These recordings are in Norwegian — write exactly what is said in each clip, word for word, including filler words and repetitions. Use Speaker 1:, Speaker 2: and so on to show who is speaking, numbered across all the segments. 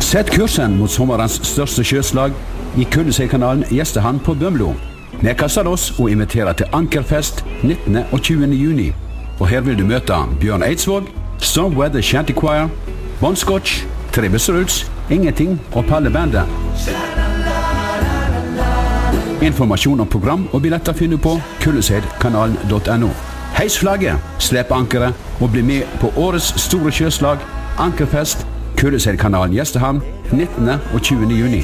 Speaker 1: Sett kursen mot sommerens største sjøslag i Kulleseidkanalen Gjestehamn på Bømlo. Vi kaster oss og inviterer til Ankerfest nittende og tjuende juni. Og her vil du møte Bjørn Eidsvåg, Storm Weather Shanty Choir, Bon Scotch, Travis Roots, Ingenting og Palle Bandet. Informasjon om program og billetter finner du på kulleseidkanalen punktum no. Heis flagget, slipp ankeret og bli med på årets store sjøslag Ankerfest, Kulleseidkanalen Gjestehamn nittende og tjuende juni.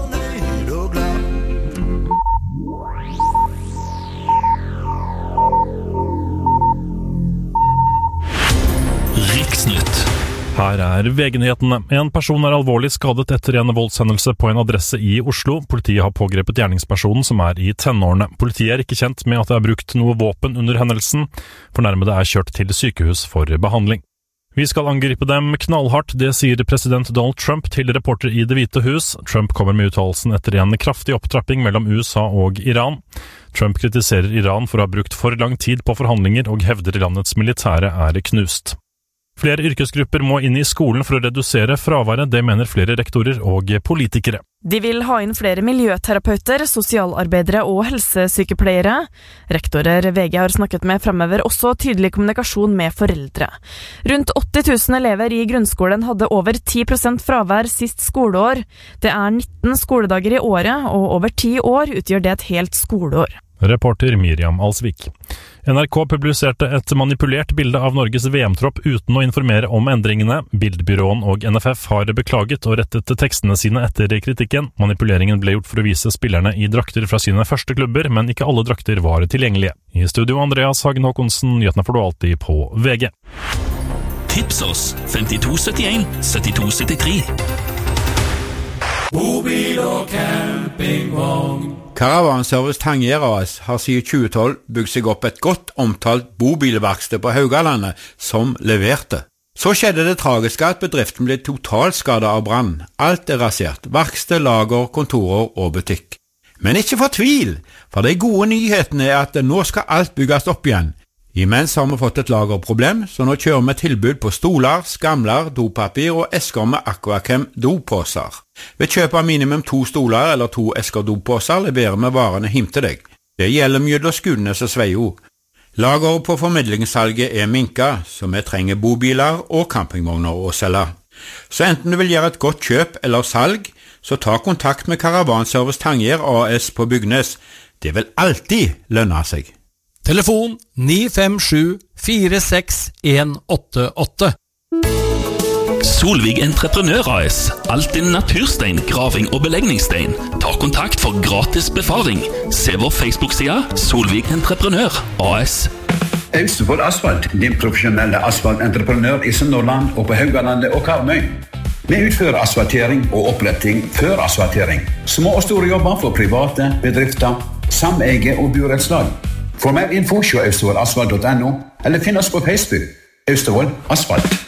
Speaker 2: Her er V G-nyhetene. En person er alvorlig skadet etter en voldshendelse på en adresse i Oslo. Politiet har pågrepet gjerningspersonen som er i tenårene. Politiet er ikke kjent med at det er brukt noe våpen under hendelsen. Fornærmede er kjørt til sykehus for behandling. Vi skal angripe dem knallhardt, det sier president Donald Trump til reporter i Det hvite hus. Trump kommer med uttalelsen etter en kraftig opptrapping mellom U S A og Iran. Trump kritiserer Iran for å ha brukt for lang tid på forhandlinger og hevder landets militære er knust. Flere yrkesgrupper må inn i skolen for å redusere fraværet, det mener flere rektorer og politikere.
Speaker 3: De vil ha inn flere miljøterapeuter, sosialarbeidere og helsesykepleiere. Rektorer V G har snakket med fremhever også tydelig kommunikasjon med foreldre. Rundt åtti tusen elever i grunnskolen hadde over ti prosent fravær sist skoleår. Det er nitten skoledager i året, og over ti år utgjør det et helt skoleår.
Speaker 2: Reporter Miriam Alsvik. N R K publiserte et manipulert bilde av Norges V M-tropp uten å informere om endringene. Bildbyråen og N F F har beklaget og rettet tekstene sine etter kritikken. Manipuleringen ble gjort for å vise spillerne i drakter fra sine første klubber, men ikke alle drakter var tilgjengelige. I studio Andreas Hagen Håkonsen, nyhetene får du alltid på V G.
Speaker 4: Tips oss femtito syttien syttito syttitre.
Speaker 5: Bobil og campingvogn.
Speaker 6: Caravanservice Tangier A S har siden tjue tolv bygd seg opp et godt omtalt bobilverksted på Haugalandet som leverte. Så skjedde det tragiske at bedriften ble totalskadet av brann. Alt er rasert, verksted, lager, kontorer og butikk. Men ikke fortvil, for de gode nyhetene er at nå skal alt bygges opp igjen. Imens har vi fått et lagerproblem, så nå kjører vi tilbud på stoler, skamler, dopapir og esker med Aquachem dopåser. Ved kjøp av minimum to stoler eller to esker dopåser leverer vi varene hjem til deg. Det gjelder mye Skudenes og Sveio. Lageret på formidlingssalget er minka, så vi trenger bobiler og campingvogner å selge. Så enten du vil gjøre et godt kjøp eller salg, så ta kontakt med Caravanservice Tangier A S på Bygnes. Det vil alltid lønne seg.
Speaker 5: Telefon ni fem sju fire seks en åtte åtte.
Speaker 4: Solvig Entreprenør A S. Alt din naturstein, graving og belegningsstein. Ta kontakt for gratis befaring. Se vår Facebook-side Solvig Entreprenør A S.
Speaker 1: Austevoll Asfalt, din profesjonelle asfaltentreprenør i Sunnhordland og på Haugalandet og Karmøy. Vi utfører asfaltering og oppretting før asfaltering. Små og store jobber for private, bedrifter, sameie og burettslag. For mer info se austevoll asfalt punktum no eller finn oss på Facebook Austevoll Asfalt.